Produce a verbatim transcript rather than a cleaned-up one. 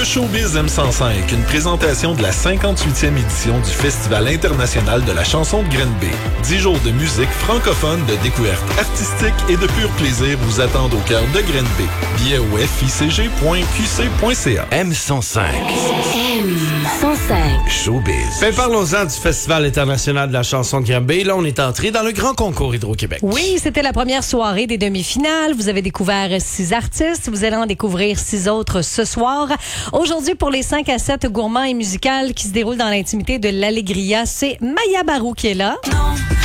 Showbiz M cent cinq, une présentation de la cinquante-huitième édition du Festival international de la chanson de Grenby. Dix jours de musique francophone, de découvertes artistiques et de pur plaisir vous attendent au cœur de Grenby. Billets au f i c g point q c point c a. M cent cinq. M cent cinq. Showbiz. Ben, parlons-en du Festival international de la chanson de Grenby. Là, on est entré dans le grand concours Hydro-Québec. Oui, c'était la première soirée des demi-finales. Vous avez découvert six artistes. Vous allez en découvrir six autres ce soir. Aujourd'hui, pour les cinq à sept gourmands et musicales qui se déroulent dans l'intimité de l'Allegria, c'est Maya Barou qui est là. Non.